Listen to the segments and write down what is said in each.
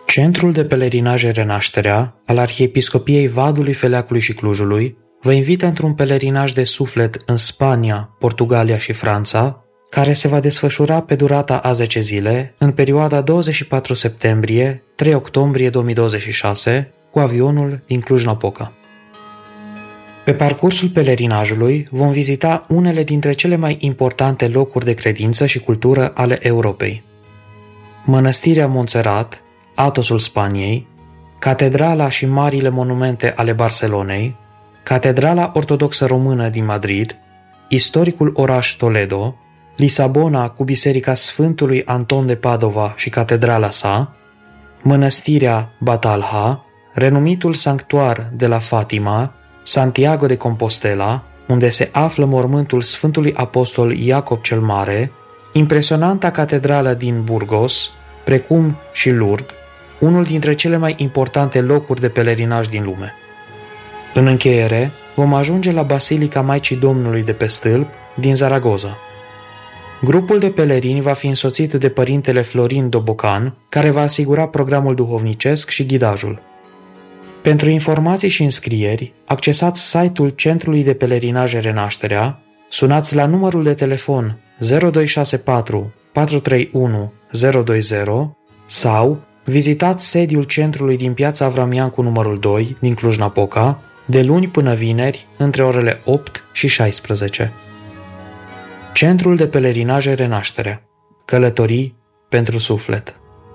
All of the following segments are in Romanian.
Centrul de Pelerinaje Renașterea al Arhiepiscopiei Vadului, Feleacului și Clujului vă invită într-un pelerinaj de suflet în Spania, Portugalia și Franța, care se va desfășura pe durata a 10 zile, în perioada 24 septembrie-3 octombrie 2026, cu avionul din Cluj-Napoca. Pe parcursul pelerinajului vom vizita unele dintre cele mai importante locuri de credință și cultură ale Europei. Mănăstirea Montserrat, Atosul Spaniei, Catedrala și marile monumente ale Barcelonei, Catedrala Ortodoxă Română din Madrid, istoricul oraș Toledo, Lisabona cu Biserica Sfântului Anton de Padova și catedrala sa, Mănăstirea Batalha, renumitul sanctuar de la Fatima, Santiago de Compostela, unde se află mormântul Sfântului Apostol Iacob cel Mare, impresionanta catedrală din Burgos, precum și Lourdes, unul dintre cele mai importante locuri de pelerinaj din lume. În încheiere, vom ajunge la Basilica Maicii Domnului de pe Stâlp din Zaragoza. Grupul de pelerini va fi însoțit de părintele Florin Dobocan, care va asigura programul duhovnicesc și ghidajul. Pentru informații și înscrieri, accesați site-ul Centrului de Pelerinaje Renașterea, sunați la numărul de telefon 0264 431 020 sau vizitați sediul centrului din Piața Avramian cu numărul 2 din Cluj-Napoca, de luni până vineri, între orele 8 și 16. Centrul de Pelerinaje Renașterea. Călătorii pentru suflet.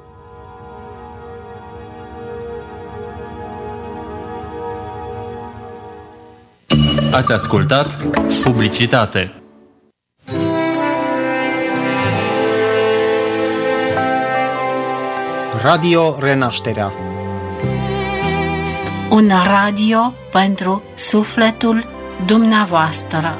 Ați ascultat publicitate. Radio Renașterea. Un radio pentru sufletul dumneavoastră.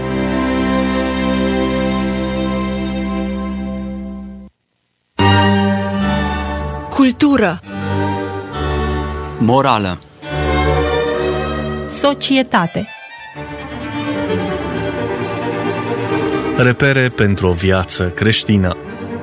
Cultură. Morală. Societate. Repere pentru o viață creștină.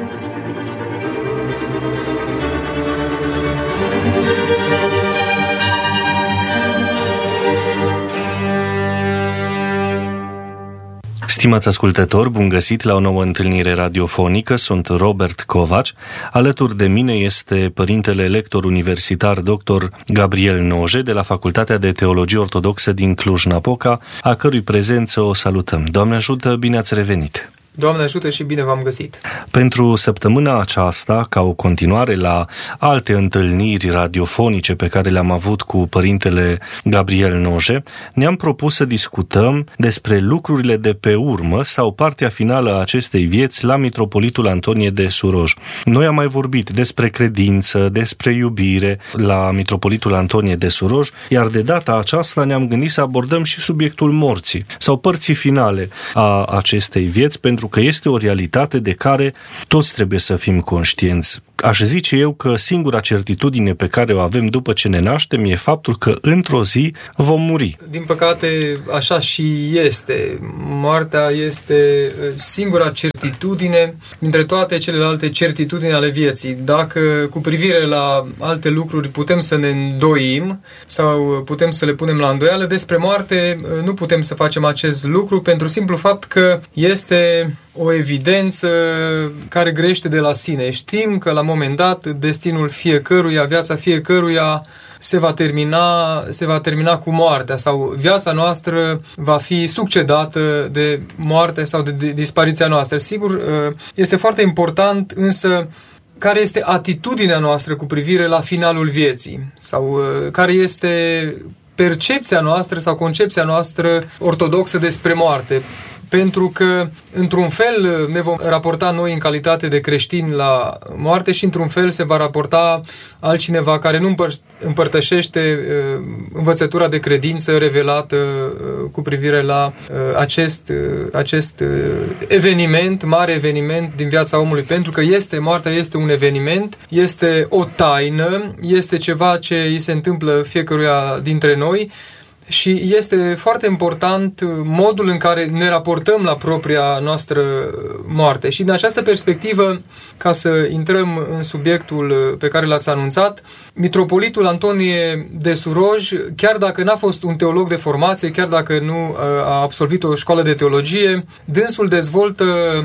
Stimați ascultători, bun găsit la o nouă întâlnire radiofonică. Sunt Robert Covaci. Alături de mine este părintele lector universitar dr. Gabriel Noje de la Facultatea de Teologie Ortodoxă din Cluj-Napoca, a cărui prezență o salutăm. Doamne ajută, bine ați revenit! Doamne ajută și bine v-am găsit! Pentru săptămâna aceasta, ca o continuare la alte întâlniri radiofonice pe care le-am avut cu părintele Gabriel Noje, ne-am propus să discutăm despre lucrurile de pe urmă sau partea finală a acestei vieți la mitropolitul Antonie de Suroj. Noi am mai vorbit despre credință, despre iubire la mitropolitul Antonie de Suroj, iar de data aceasta ne-am gândit să abordăm și subiectul morții sau părții finale a acestei vieți, pentru că este o realitate de care toți trebuie să fim conștienți. Aș zice eu că singura certitudine pe care o avem după ce ne naștem e faptul că într-o zi vom muri. Din păcate, așa și este. Moartea este singura certitudine dintre toate celelalte certitudini ale vieții. Dacă cu privire la alte lucruri putem să ne îndoim sau putem să le punem la îndoială, despre moarte nu putem să facem acest lucru pentru simplu fapt că este o evidență care grește de la sine. Știm că la un moment dat destinul fiecăruia, viața fiecăruia se va termina cu moartea sau viața noastră va fi succedată de moarte sau de dispariția noastră. Sigur, este foarte important însă care este atitudinea noastră cu privire la finalul vieții sau care este percepția noastră sau concepția noastră ortodoxă despre moarte. Pentru că, într-un fel, ne vom raporta noi în calitate de creștini la moarte și, într-un fel, se va raporta altcineva care nu împărtășește învățătura de credință revelată cu privire la acest eveniment, mare eveniment din viața omului. Pentru că moartea este un eveniment, este o taină, este ceva ce îi se întâmplă fiecăruia dintre noi Și este foarte important modul în care ne raportăm la propria noastră moarte. Și din această perspectivă, ca să intrăm în subiectul pe care l-ați anunțat, mitropolitul Antonie de Suroj, chiar dacă n-a fost un teolog de formație, chiar dacă nu a absolvit o școală de teologie, dânsul dezvoltă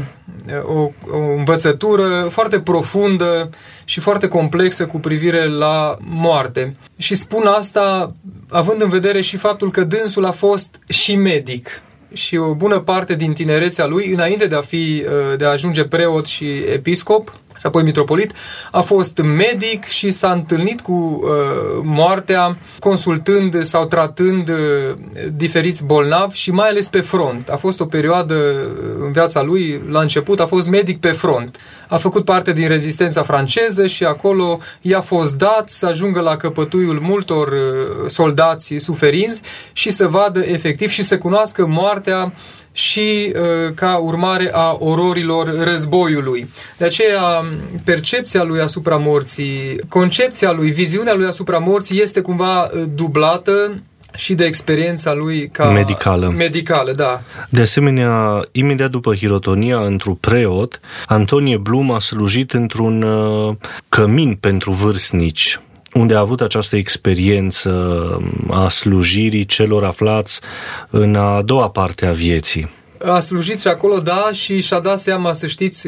o învățătură foarte profundă și foarte complexă cu privire la moarte. Și spun asta având în vedere și faptul că dânsul a fost și medic. Și o bună parte din tinerețea lui, înainte de a ajunge preot și episcop, și apoi mitropolit, a fost medic și s-a întâlnit cu moartea, consultând sau tratând diferiți bolnavi și mai ales pe front. A fost o perioadă în viața lui, la început a fost medic pe front. A făcut parte din rezistența franceză și acolo i-a fost dat să ajungă la căpătuiul multor soldați suferinți și să vadă efectiv și să cunoască moartea și ca urmare a ororilor războiului. De aceea, percepția lui asupra morții, concepția lui, viziunea lui asupra morții este cumva dublată și de experiența lui ca medicală, da. De asemenea, imediat după hirotonia într-un preot, Antonie Blum a slujit într-un cămin pentru vârstnici, unde a avut această experiență a slujirii celor aflați în a doua parte a vieții. A slujit și acolo, da, și și-a dat seama, să știți,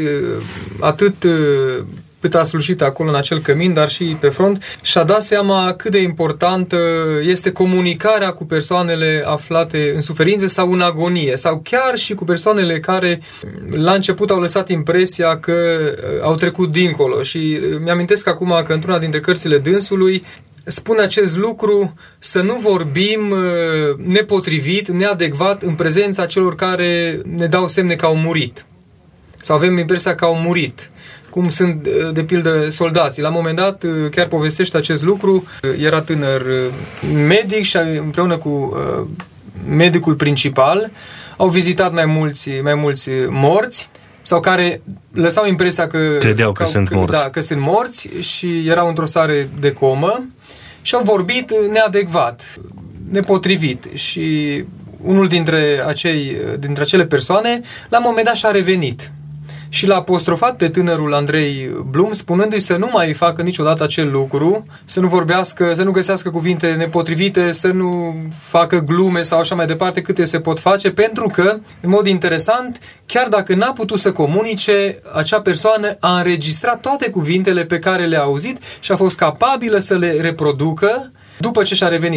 atât cât a slujit acolo în acel cămin, dar și pe front, și-a dat seama cât de importantă este comunicarea cu persoanele aflate în suferință sau în agonie, sau chiar și cu persoanele care la început au lăsat impresia că au trecut dincolo. Și mi-amintesc acum că într-una dintre cărțile dânsului spune acest lucru, să nu vorbim nepotrivit, neadecvat în prezența celor care ne dau semne că au murit. Sau avem impresia că au murit. Cum sunt, de pildă, soldații. La un moment dat, chiar povestește acest lucru, era tânăr medic și împreună cu medicul principal au vizitat mai mulți morți sau care lăsau impresia că credeau că sunt morți. Da, că sunt morți și erau într-o stare de comă și au vorbit neadecvat, nepotrivit. Și unul dintre acele persoane, la un moment dat și-a revenit. Și l-a apostrofat pe tânărul Andrei Blum, spunându-i să nu mai facă niciodată acel lucru, să nu vorbească, să nu găsească cuvinte nepotrivite, să nu facă glume sau așa mai departe câte se pot face, pentru că, în mod interesant, chiar dacă n-a putut să comunice, acea persoană a înregistrat toate cuvintele pe care le-a auzit și a fost capabilă să le reproducă după ce și-a revenit,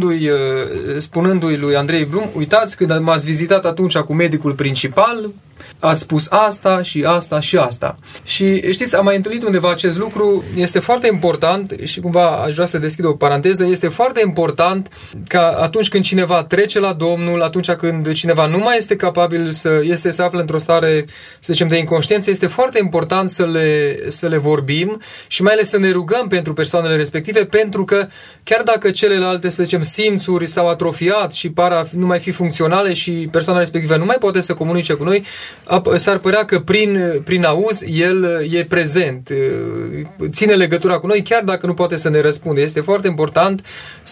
spunându-i lui Andrei Blum, uitați, când m-ați vizitat atunci cu medicul principal, ați spus asta și asta și asta. Și știți, am mai întâlnit undeva acest lucru, este foarte important și cumva aș vrea să deschid o paranteză, este foarte important ca atunci când cineva trece la Domnul, atunci când cineva nu mai este capabil se află într-o stare, să zicem, de inconștiență, este foarte important să le vorbim și mai ales să ne rugăm pentru persoanele respective, pentru că chiar dacă celelalte, să zicem, simțuri s-au atrofiat și par a nu mai fi funcționale și persoana respectivă nu mai poate să comunice cu noi, s-ar părea că prin auz el e prezent, ține legătura cu noi, chiar dacă nu poate să ne răspunde. Este foarte important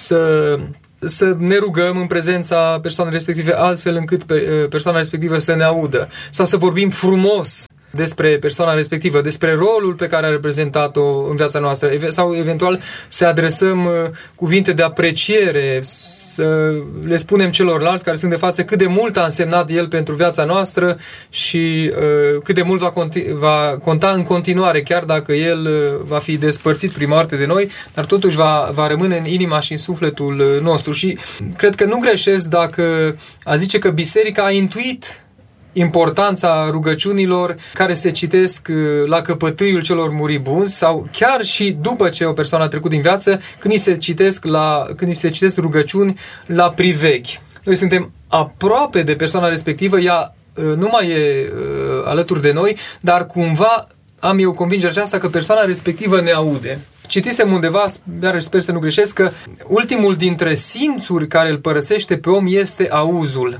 să ne rugăm în prezența persoanei respective, altfel încât persoana respectivă să ne audă. Sau să vorbim frumos despre persoana respectivă, despre rolul pe care a reprezentat-o în viața noastră, sau eventual să adresăm cuvinte de apreciere, să le spunem celorlalți care sunt de față cât de mult a însemnat el pentru viața noastră și cât de mult va conta în continuare, chiar dacă el va fi despărțit prima dată de noi, dar totuși va rămâne în inima și în sufletul nostru. Și cred că nu greșesc dacă a zice că biserica a intuit importanța rugăciunilor care se citesc la căpătâiul celor muribunzi sau chiar și după ce o persoană a trecut din viață, când îi se citesc rugăciuni la priveghi. Noi suntem aproape de persoana respectivă, ea nu mai e alături de noi, dar cumva am eu convingerea aceasta că persoana respectivă ne aude. Citisem undeva, iarăși sper să nu greșesc, că ultimul dintre simțuri care îl părăsește pe om este auzul.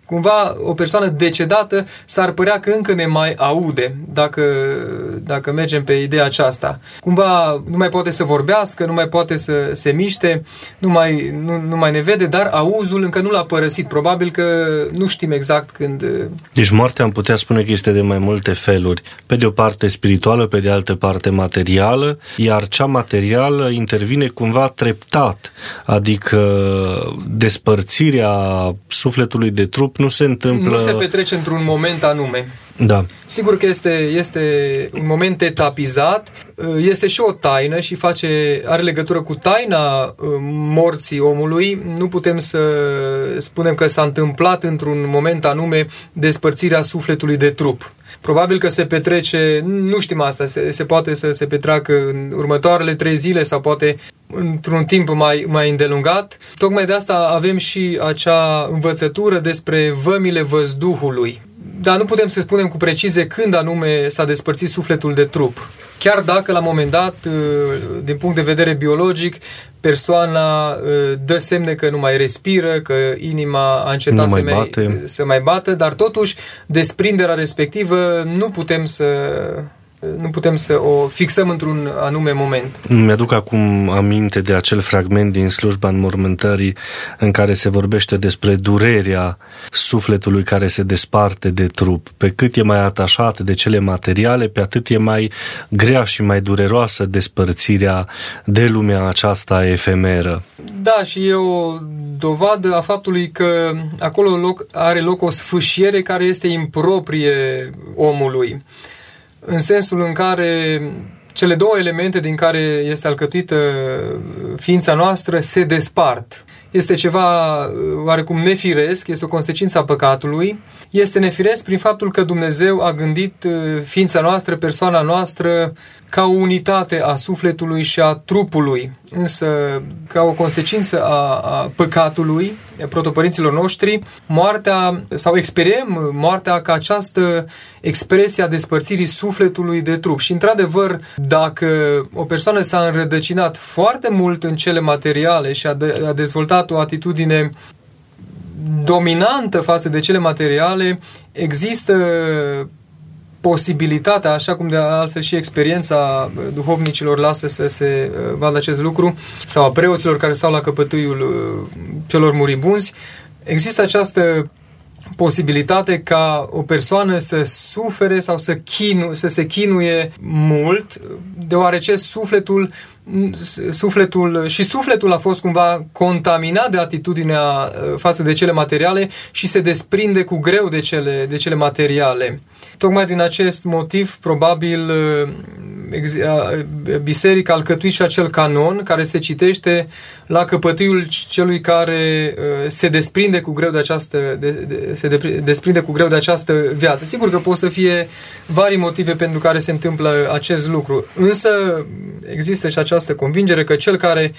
Cumva o persoană decedată s-ar părea că încă ne mai aude dacă mergem pe ideea aceasta. Cumva nu mai poate să vorbească, nu mai poate să se miște, nu mai ne vede, dar auzul încă nu l-a părăsit. Probabil că nu știm exact când... Deci moartea am putea spune că este de mai multe feluri. Pe de o parte spirituală, pe de altă parte materială, iar cea materială intervine cumva treptat. Adică despărțirea sufletului de trup nu se întâmplă... Nu se petrece într-un moment anume. Da. Sigur că este un moment etapizat, este și o taină și are legătură cu taina morții omului. Nu putem să spunem că s-a întâmplat într-un moment anume despărțirea sufletului de trup. Probabil că se petrece, nu știm asta, se poate să se petreacă în următoarele 3 zile sau poate într-un timp mai îndelungat. Tocmai de asta avem și acea învățătură despre vămile văzduhului. Dar nu putem să spunem cu precizie când anume s-a despărțit sufletul de trup. Chiar dacă la un moment dat, din punct de vedere biologic, persoana dă semne că nu mai respiră, că inima a încetat să mai bată, dar totuși desprinderea respectivă nu putem să o fixăm într-un anume moment. Mi-aduc acum aminte de acel fragment din slujba înmormântării în care se vorbește despre durerea sufletului care se desparte de trup. Pe cât e mai atașat de cele materiale, pe atât e mai grea și mai dureroasă despărțirea de lumea aceasta efemeră. Da, și e o dovadă a faptului că acolo are loc o sfâșiere care este improprie omului. În sensul în care cele două elemente din care este alcătuită ființa noastră se despart. Este ceva oarecum nefiresc, este o consecință a păcatului. Este nefiresc prin faptul că Dumnezeu a gândit ființa noastră, persoana noastră, ca o unitate a sufletului și a trupului. Însă, ca o consecință a păcatului, a protopărinților noștri, moartea, sau experiem moartea ca această expresie a despărțirii sufletului de trup. Și, într-adevăr, dacă o persoană s-a înrădăcinat foarte mult în cele materiale și a dezvoltat o atitudine dominantă față de cele materiale, există posibilitatea, așa cum de altfel și experiența duhovnicilor lasă să se vadă acest lucru, sau a preoților care stau la căpătâiul celor muribunzi, există această posibilitate ca o persoană să sufere sau să se chinuie mult, deoarece sufletul a fost cumva contaminat de atitudinea față de cele materiale și se desprinde cu greu de cele materiale. Tocmai din acest motiv, probabil, biserica a alcătuit și acel canon care se citește la căpătâiul celui care se desprinde cu greu de această viață. Sigur că pot să fie vari motive pentru care se întâmplă acest lucru, însă există și această convingere că cel care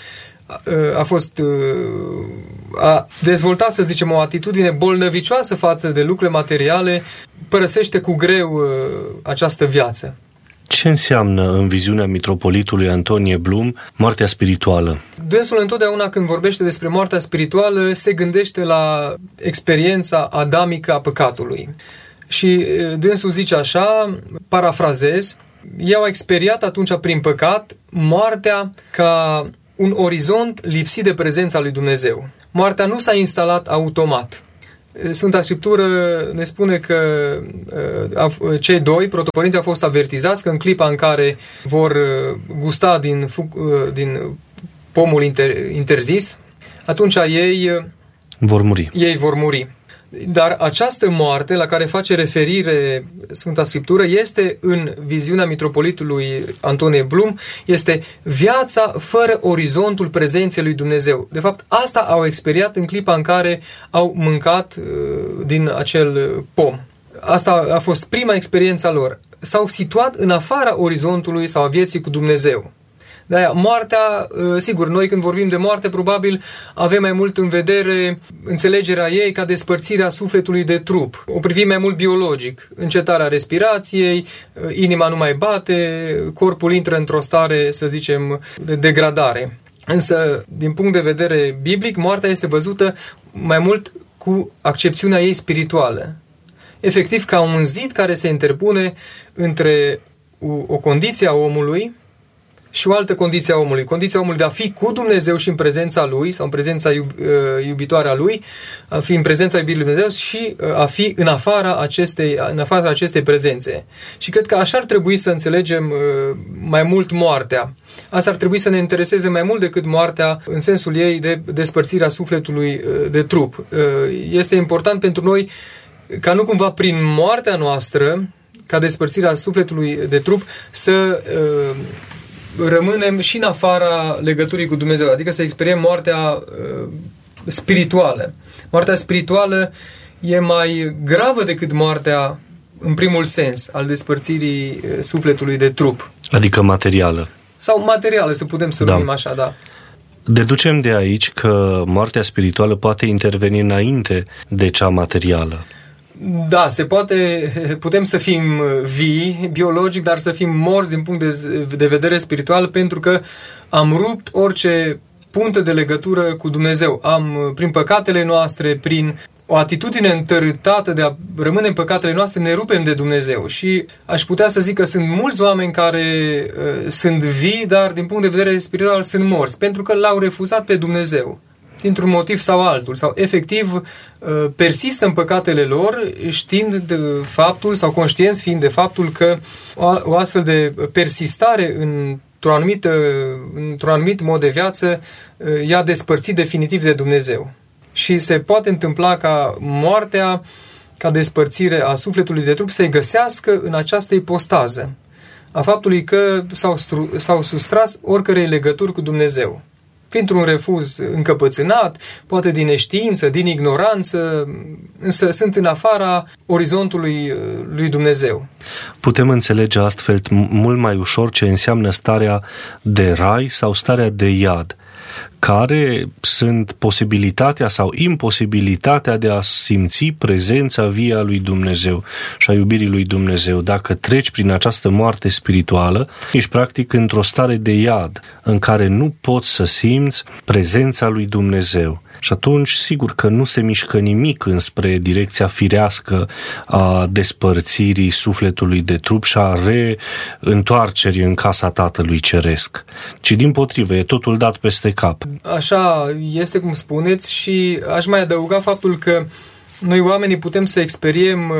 a dezvoltat, să zicem, o atitudine bolnăvicioasă față de lucrurile materiale, părăsește cu greu această viață. Ce înseamnă, în viziunea mitropolitului Antonie Blum, moartea spirituală? Dânsul întotdeauna când vorbește despre moartea spirituală se gândește la experiența adamică a păcatului. Și dânsul zice așa, parafrazez, ei au experiat atunci prin păcat moartea ca un orizont lipsit de prezența lui Dumnezeu. Moartea nu s-a instalat automat. Sfânta Scriptură ne spune că cei doi protopărinți au fost avertizați că în clipa în care vor gusta din pomul interzis, atunci ei vor muri. Dar această moarte la care face referire Sfânta Scriptură este, în viziunea mitropolitului Antonie Blum, este viața fără orizontul prezenței lui Dumnezeu. De fapt, asta au experiat în clipa în care au mâncat din acel pom. Asta a fost prima experiență a lor. S-au situat în afara orizontului sau a vieții cu Dumnezeu. De-aia, moartea, sigur, noi când vorbim de moarte, probabil avem mai mult în vedere înțelegerea ei ca despărțirea sufletului de trup. O privim mai mult biologic, încetarea respirației, inima nu mai bate, corpul intră într-o stare, să zicem, de degradare. Însă, din punct de vedere biblic, moartea este văzută mai mult cu accepțiunea ei spirituală. Efectiv, ca un zid care se interpune între o condiție a omului și o altă condiție a omului. Condiția omului de a fi cu Dumnezeu și în prezența Lui, sau în prezența iubitoare a Lui, a fi în prezența iubirii Lui Dumnezeu și a fi în afara acestei prezențe. Și cred că așa ar trebui să înțelegem mai mult moartea. Asta ar trebui să ne intereseze mai mult decât moartea în sensul ei de despărțirea sufletului de trup. Este important pentru noi ca nu cumva prin moartea noastră, ca despărțirea sufletului de trup, să rămânem și în afara legăturii cu Dumnezeu, adică să experiem moartea spirituală. Moartea spirituală e mai gravă decât moartea în primul sens al despărțirii sufletului de trup. Adică materială. Sau materială, să putem să numim așa, da. Deducem de aici că moartea spirituală poate interveni înainte de cea materială. Da, putem să fim vii, biologic, dar să fim morți din punct de vedere spiritual, pentru că am rupt orice punte de legătură cu Dumnezeu. Prin păcatele noastre, prin o atitudine întărâtată de a rămâne în păcatele noastre, ne rupem de Dumnezeu. Și aș putea să zic că sunt mulți oameni care sunt vii, dar din punct de vedere spiritual sunt morți, pentru că l-au refuzat pe Dumnezeu, dintr-un motiv sau altul, sau efectiv persistă în păcatele lor, știind de faptul, sau conștienți fiind de faptul că o astfel de persistare într-un anumit mod de viață i-a despărțit definitiv de Dumnezeu. Și se poate întâmpla ca moartea, ca despărțire a sufletului de trup, să-i găsească în această ipostază a faptului că s-au sustras oricărei legături cu Dumnezeu. Printr-un refuz încăpățânat, poate din neștiință, din ignoranță, însă sunt în afara orizontului lui Dumnezeu. Putem înțelege astfel mult mai ușor ce înseamnă starea de rai sau starea de iad, care sunt posibilitatea sau imposibilitatea de a simți prezența vie a lui Dumnezeu și a iubirii lui Dumnezeu. Dacă treci prin această moarte spirituală, ești practic într-o stare de iad, în care nu poți să simți prezența lui Dumnezeu. Și atunci, sigur că nu se mișcă nimic înspre direcția firească a despărțirii sufletului de trup și a reîntoarcerii în casa Tatălui Ceresc, ci dimpotrivă, e totul dat peste cap. Așa este cum spuneți și aș mai adăuga faptul că noi oamenii putem să experiem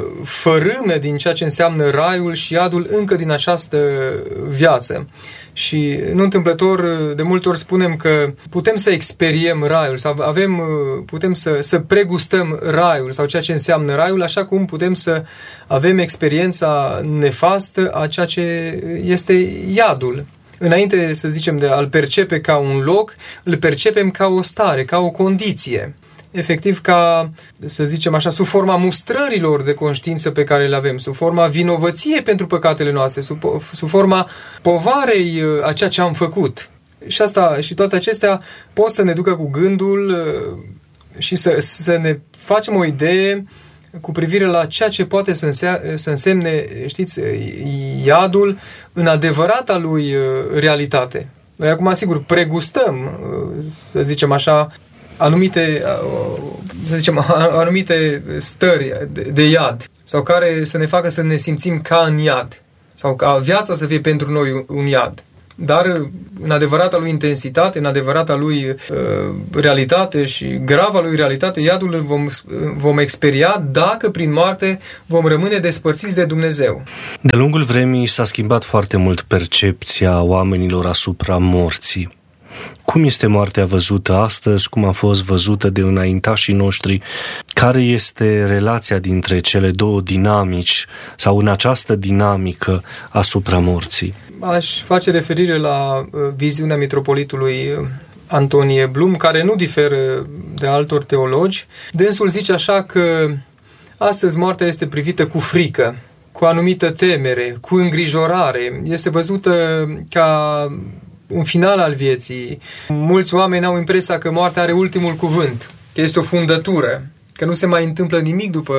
fărâme din ceea ce înseamnă raiul și iadul încă din această viață. Și nu întâmplător, de multe ori spunem că putem să experiem raiul sau putem să pregustăm raiul sau ceea ce înseamnă raiul, așa cum putem să avem experiența nefastă a ceea ce este iadul. Înainte, să zicem, de a-l percepe ca un loc, îl percepem ca o stare, ca o condiție. Efectiv ca, să zicem așa, sub forma mustrărilor de conștiință pe care le avem, sub forma vinovăției pentru păcatele noastre, sub forma povarei a ceea ce am făcut. Și toate acestea pot să ne ducă cu gândul și să ne facem o idee cu privire la ceea ce poate să însemne, știți, iadul în adevărata lui realitate. Noi acum, sigur, pregustăm, să zicem așa, anumite stări de iad sau care să ne facă să ne simțim ca în iad sau ca viața să fie pentru noi un iad. Dar în adevărata lui intensitate, în adevărata lui realitate și grava lui realitate, iadul îl vom experia dacă prin moarte vom rămâne despărțiți de Dumnezeu. De-a lungul vremii s-a schimbat foarte mult percepția oamenilor asupra morții. Cum este moartea văzută astăzi? Cum a fost văzută de înaintașii noștri? Care este relația dintre cele două dinamici sau în această dinamică asupra morții? Aș face referire la viziunea mitropolitului Antonie Blum, care nu diferă de altor teologi. Dânsul zice așa că astăzi moartea este privită cu frică, cu anumită temere, cu îngrijorare. Este văzută ca un final al vieții. Mulți oameni au impresia că moartea are ultimul cuvânt, că este o fundătură, că nu se mai întâmplă nimic după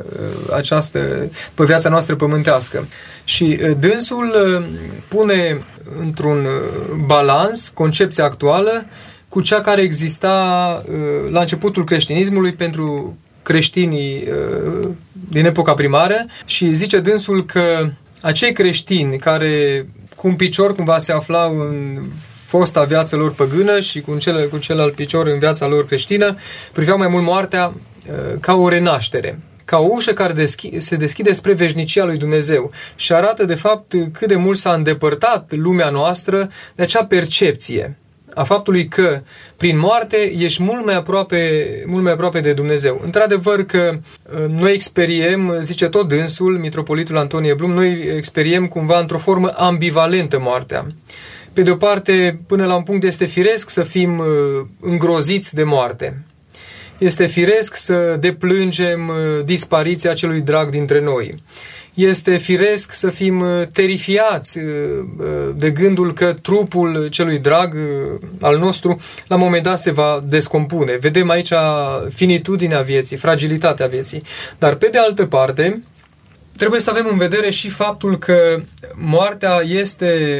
viața noastră pământească. Și dânsul pune într-un balans concepția actuală cu cea care exista la începutul creștinismului pentru creștinii din epoca primară și zice dânsul că acei creștini care cu un picior cumva se aflau în fosta viața lor păgână și cu celălalt picior în viața lor creștină, priveau mai mult moartea ca o renaștere, ca o ușă care se deschide spre veșnicia lui Dumnezeu și arată de fapt cât de mult s-a îndepărtat lumea noastră de acea percepție a faptului că prin moarte ești mult mai aproape de Dumnezeu. Într-adevăr că noi experiem, zice tot dânsul, mitropolitul Antonie Blum, noi experiem cumva într-o formă ambivalentă moartea. Pe de o parte, până la un punct este firesc să fim îngroziți de moarte. Este firesc să deplângem dispariția celui drag dintre noi. Este firesc să fim terifiați de gândul că trupul celui drag al nostru la un moment dat se va descompune. Vedem aici finitudinea vieții, fragilitatea vieții. Dar pe de altă parte, trebuie să avem în vedere și faptul că moartea este,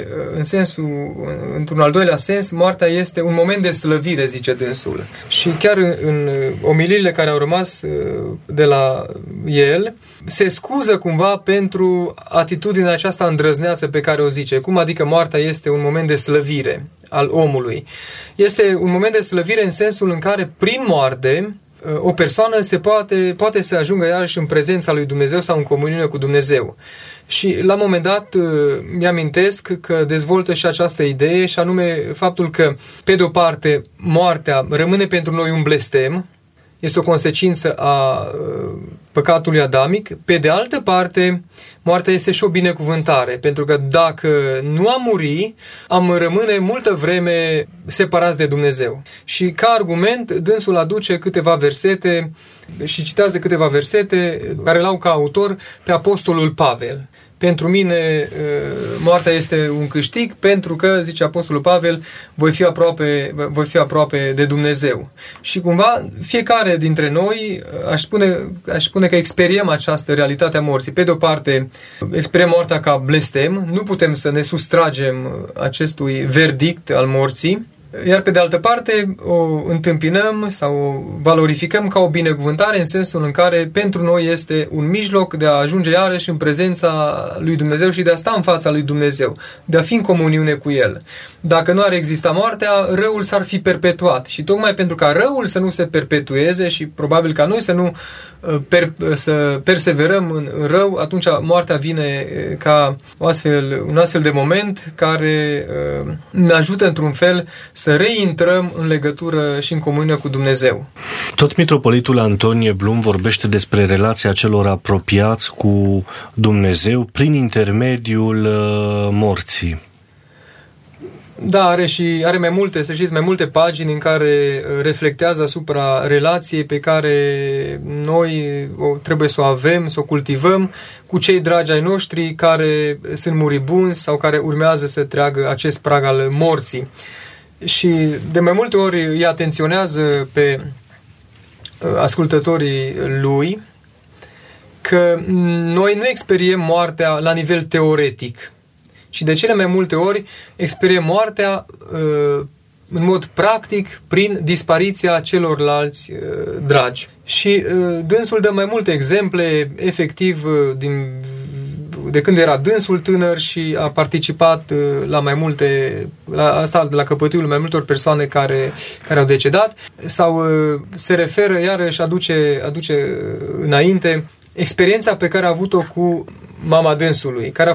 într-un al doilea sens, moartea este un moment de slăvire, zice dânsul. Și chiar în omiliile care au rămas de la el, se scuză cumva pentru atitudinea aceasta îndrăzneață pe care o zice. Cum adică moartea este un moment de slăvire al omului? Este un moment de slăvire în sensul în care, prin moarte, o persoană poate să ajungă iarăși în prezența lui Dumnezeu sau în comuniune cu Dumnezeu. Și la un moment dat mi-amintesc că dezvoltă și această idee și anume faptul că, pe de o parte, moartea rămâne pentru noi un blestem, este o consecință a păcatului adamic. Pe de altă parte, moartea este și o binecuvântare, pentru că dacă nu am muri, am rămâne multă vreme separați de Dumnezeu. Și ca argument, dânsul aduce câteva versete și citează câteva versete care l-au ca autor pe apostolul Pavel. Pentru mine moartea este un câștig pentru că, zice apostolul Pavel, voi fi aproape de Dumnezeu. Și cumva fiecare dintre noi aș spune că experiem această realitate a morții. Pe de o parte, experiem moartea ca blestem, nu putem să ne sustragem acestui verdict al morții, iar pe de altă parte o întâmpinăm sau o valorificăm ca o binecuvântare în sensul în care pentru noi este un mijloc de a ajunge iarăși în prezența lui Dumnezeu și de a sta în fața lui Dumnezeu, de a fi în comuniune cu El. Dacă nu ar exista moartea, răul s-ar fi perpetuat și tocmai pentru ca răul să nu se perpetueze și probabil ca noi să perseverăm în rău, atunci moartea vine ca un astfel de moment care ne ajută într-un fel să reintrăm în legătură și în comuniune cu Dumnezeu. Tot mitropolitul Antonie Blum vorbește despre relația celor apropiați cu Dumnezeu prin intermediul morții. Da, are mai multe pagini în care reflectează asupra relației pe care noi trebuie să o avem, să o cultivăm cu cei dragi ai noștri care sunt muribunzi sau care urmează să treagă acest prag al morții. Și de mai multe ori îi atenționează pe ascultătorii lui că noi nu experiem moartea la nivel teoretic, și de cele mai multe ori experiem moartea în mod practic prin dispariția celorlalți dragi. Și dânsul dă mai multe exemple, efectiv, de când era dânsul tânăr și a participat la căpătâiul mai multor persoane care au decedat, sau se referă, iarăși aduce înainte experiența pe care a avut-o cu mama dânsului, care a